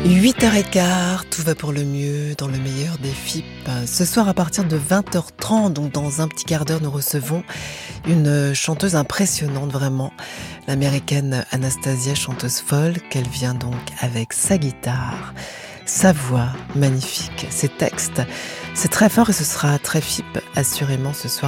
8h15, tout va pour le mieux dans le meilleur des FIP. Ce soir à partir de 20h30, donc dans un petit quart d'heure, nous recevons une chanteuse impressionnante vraiment, l'américaine Anastasia, chanteuse folk. Elle vient donc avec sa guitare, sa voix magnifique, ses textes. C'est très fort et ce sera très FIP assurément ce soir.